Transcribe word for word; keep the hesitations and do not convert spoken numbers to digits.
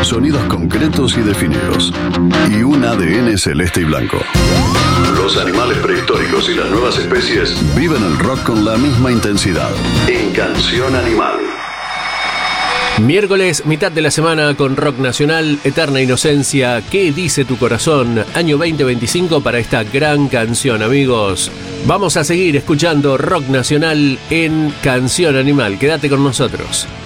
sonidos concretos y definidos, y un A D N celeste y blanco. Los animales prehistóricos y las nuevas especies viven el rock con la misma intensidad. En Canción Animal. Miércoles, mitad de la semana con Rock Nacional, Eterna Inocencia, ¿qué dice tu corazón? Año veinte veinticinco para esta gran canción, amigos. Vamos a seguir escuchando Rock Nacional en Canción Animal. Quédate con nosotros.